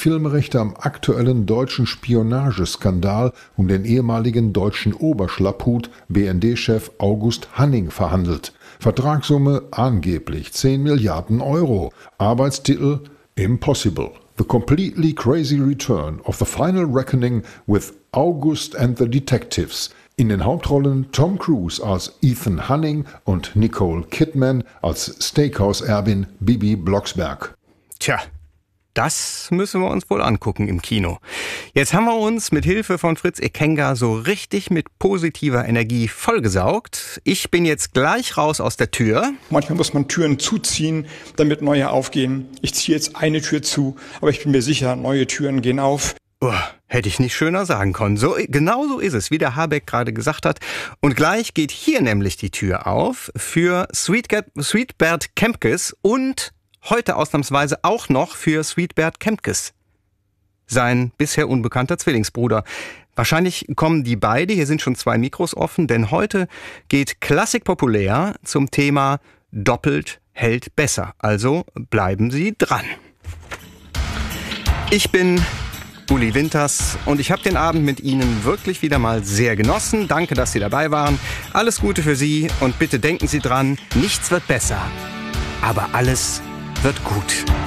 Filmrechte am aktuellen deutschen Spionageskandal um den ehemaligen deutschen Oberschlapphut BND-Chef August Hanning verhandelt. Vertragssumme angeblich 10 Milliarden Euro. Arbeitstitel Impossible. The completely crazy return of the final reckoning with August and the Detectives. In den Hauptrollen Tom Cruise als Ethan Hanning und Nicole Kidman als Steakhouse-Erbin Bibi Blocksberg. Tja, das müssen wir uns wohl angucken im Kino. Jetzt haben wir uns mit Hilfe von Fritz Ekenga so richtig mit positiver Energie vollgesaugt. Ich bin jetzt gleich raus aus der Tür. Manchmal muss man Türen zuziehen, damit neue aufgehen. Ich ziehe jetzt eine Tür zu, aber ich bin mir sicher, neue Türen gehen auf. Hätte ich nicht schöner sagen können. Genau so ist es, wie der Habeck gerade gesagt hat. Und gleich geht hier nämlich die Tür auf für Sweetbert Kempkes und heute ausnahmsweise auch noch für Sweetbert Kempkes, sein bisher unbekannter Zwillingsbruder. Wahrscheinlich kommen die beide, hier sind schon 2 Mikros offen, denn heute geht Klassik populär zum Thema Doppelt hält besser. Also bleiben Sie dran. Ich bin Uli Winters und ich habe den Abend mit Ihnen wirklich wieder mal sehr genossen. Danke, dass Sie dabei waren. Alles Gute für Sie und bitte denken Sie dran, nichts wird besser, aber alles wird gut.